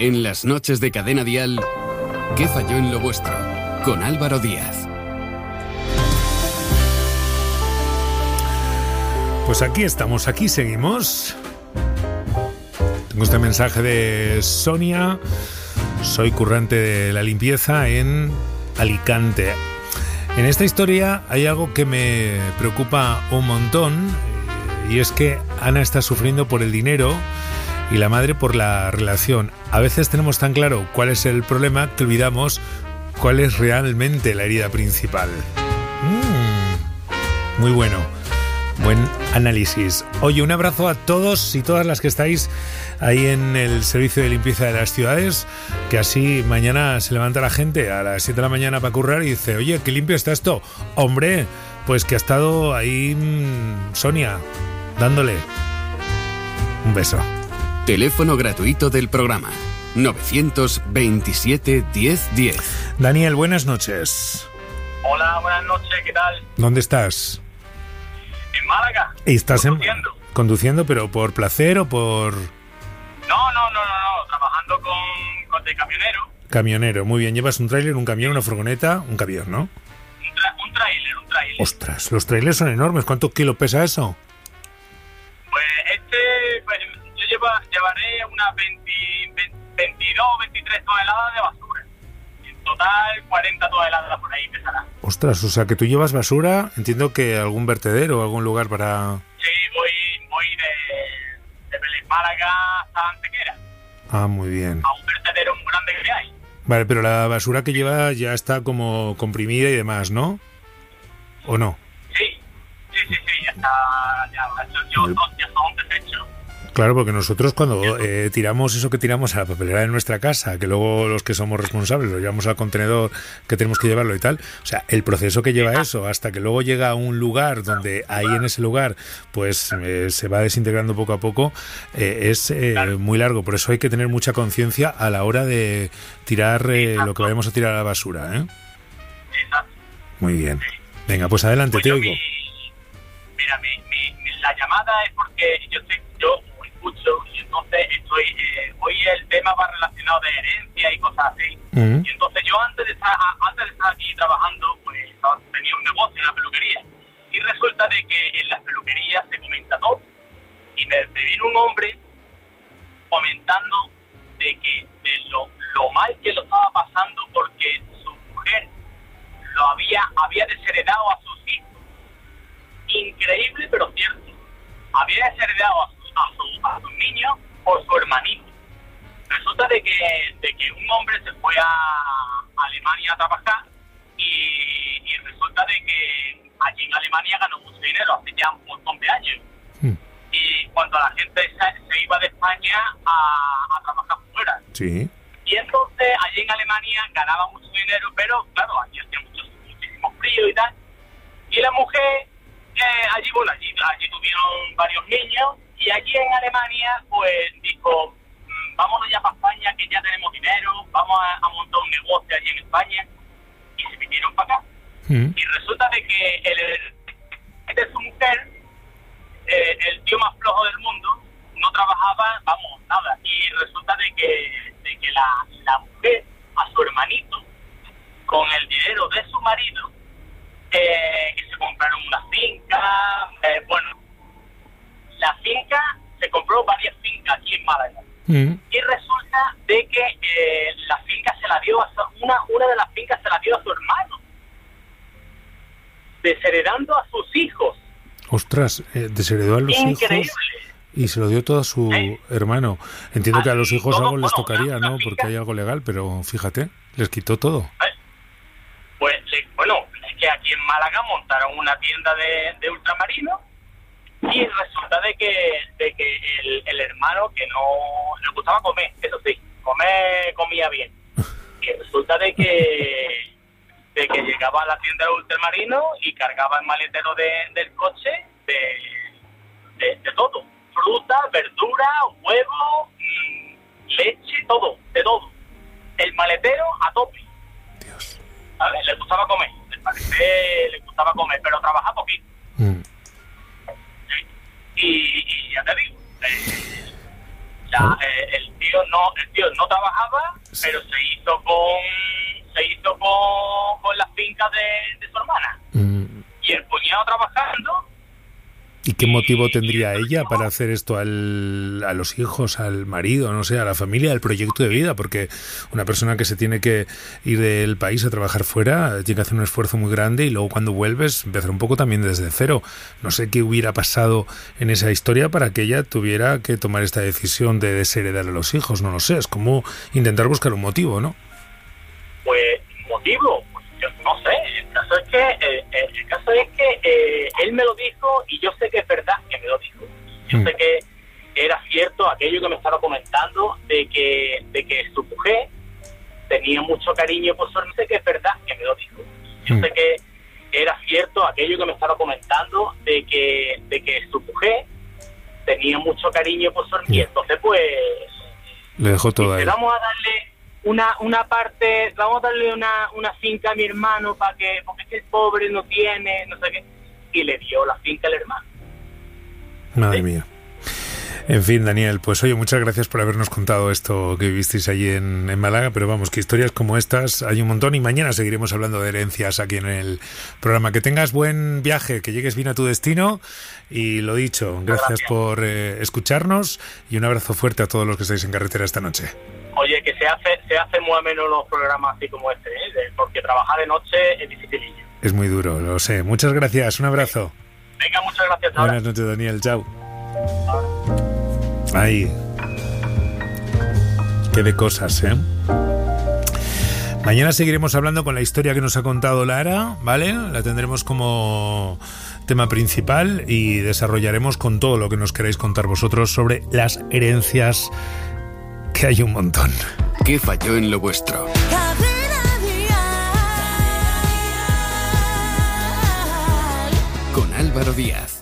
En las noches de Cadena Dial, ¿qué falló en lo vuestro? Con Álvaro Díaz. Pues aquí estamos, aquí seguimos. Tengo este mensaje de Sonia. Soy currante de la limpieza en Alicante. En esta historia hay algo que me preocupa un montón, y es que Ana está sufriendo por el dinero y la madre por la relación. A veces tenemos tan claro cuál es el problema que olvidamos cuál es realmente la herida principal. Muy bueno. Buen análisis. Oye, un abrazo a todos y todas las que estáis ahí en el servicio de limpieza de las ciudades, que así mañana se levanta la gente a las 7 de la mañana para currar y dice, oye, qué limpio está esto. Hombre, pues que ha estado ahí Sonia, dándole un beso. Teléfono gratuito del programa 927 1010. Daniel, buenas noches. Hola, buenas noches, ¿qué tal? ¿Dónde estás? En Málaga. ¿Y estás conduciendo, pero por placer o por...? No, trabajando con de camionero. Camionero, muy bien. ¿Llevas un tráiler, un camión, una furgoneta? Un camión, ¿no? Un tráiler. Ostras, los tráilers son enormes. ¿Cuántos kilos pesa eso? Pues yo llevaré unas 22, 23 toneladas de basura. En total 40 toneladas por ahí pesará. Ostras, o sea que tú llevas basura, entiendo que algún vertedero o algún lugar para... Sí, voy de Vélez Málaga hasta Antequera. Ah, muy bien. A un vertedero muy grande que hay. Vale, pero la basura que lleva ya está como comprimida y demás, ¿no? ¿O no? Sí, ya está, ya son desechos. Claro, porque nosotros cuando tiramos eso que tiramos a la papelera de nuestra casa, que luego los que somos responsables lo llevamos al contenedor que tenemos que llevarlo y tal, o sea, el proceso que lleva eso hasta que luego llega a un lugar donde ahí en ese lugar pues se va desintegrando poco a poco, es muy largo. Por eso hay que tener mucha conciencia a la hora de tirar lo que vayamos a tirar a la basura, ¿eh? Exacto. Muy bien. Venga, pues adelante, pues te oigo. La llamada es porque yo escucho y entonces hoy el tema va relacionado de herencia y cosas así. Y entonces yo antes de estar aquí trabajando, pues tenía un negocio en la peluquería, y resulta de que en las peluquerías se comenta todo, y me vino un hombre comentando de que de lo mal que lo estaba pasando porque su mujer lo había desheredado a sus hijos. Increíble pero cierto. Había desheredado a sus niños por su hermanito. Resulta de que un hombre se fue a Alemania a trabajar y resulta de que allí en Alemania ganó mucho dinero hace ya un montón de años. Y cuando la gente se iba de España a trabajar fuera. Sí. Y entonces allí en Alemania ganaba mucho dinero, pero claro, allí hacía muchísimo frío y tal. Y la mujer allí tuvieron varios niños, y allí en Alemania pues dijo, vámonos ya para España, que ya tenemos dinero, vamos a montar un negocio allí en España, y se vinieron para acá. Y resulta de que de su mujer, el tío más flojo del mundo, no trabajaba, nada, y resulta de que la mujer, a su hermanito, con el dinero de su marido, que se compraron una finca, la finca, se compró varias fincas aquí en Málaga. Y resulta de que la finca se la dio una de las fincas se la dio a su hermano, desheredando a sus hijos. Ostras, desheredó a los Increíble. hijos y se lo dio todo a su hermano. Entiendo que a los hijos algo les tocaría, ¿no? Porque hay algo legal, pero fíjate, les quitó todo. Pues, es que aquí en Málaga montaron una tienda de ultramarinos, y resulta de que el hermano, que no le gustaba comer, eso sí, comía bien. Y resulta de que llegaba a la tienda de ultramarinos y cargaba el maletero del coche de todo. Fruta, verdura, huevo, leche, todo, de todo. El maletero a tope. Dios. ¿Sabes? Le gustaba comer, le gustaba comer, pero trabaja poquito. Y ya te digo, el tío tío no trabajaba, pero se hizo con las fincas de su hermana. Y el cuñado trabajando. ¿Y qué motivo tendría ella para hacer esto a los hijos, al marido, no sé, a la familia, al proyecto de vida? Porque una persona que se tiene que ir del país a trabajar fuera tiene que hacer un esfuerzo muy grande y luego cuando vuelves empezar un poco también desde cero. No sé qué hubiera pasado en esa historia para que ella tuviera que tomar esta decisión de desheredar a los hijos. No lo sé, es como intentar buscar un motivo, ¿no? Pues, motivo, pues yo no sé. El caso es que él me lo dijo y yo sé que es verdad que me lo dijo. Yo sé que era cierto aquello que me estaba comentando de que su mujer tenía mucho cariño por su hermano. Sé que es verdad que me lo dijo. Yo sé que era cierto aquello que me estaba comentando de que su mujer tenía mucho cariño por su hermano. Y entonces pues le dejó todo ahí. Vamos a darle una parte, vamos a darle una finca a mi hermano porque es que el pobre no tiene, no sé qué, y le dio la finca al hermano. Madre mía. En fin, Daniel, pues oye, muchas gracias por habernos contado esto que vivisteis allí en Málaga, pero vamos, que historias como estas hay un montón y mañana seguiremos hablando de herencias aquí en el programa. Que tengas buen viaje, que llegues bien a tu destino y lo dicho, gracias por escucharnos y un abrazo fuerte a todos los que estáis en carretera esta noche. Oye, que se hace muy a menos los programas así como este, porque trabajar de noche es dificilillo. Es muy duro, lo sé. Muchas gracias, un abrazo. Venga, muchas gracias. Buenas noches, Daniel, chao. Ay, qué de cosas, ¿eh? Mañana seguiremos hablando con la historia que nos ha contado Lara, ¿vale? La tendremos como tema principal y desarrollaremos con todo lo que nos queráis contar vosotros sobre las herencias, que hay un montón. ¿Qué falló en lo vuestro? Con Álvaro Díaz.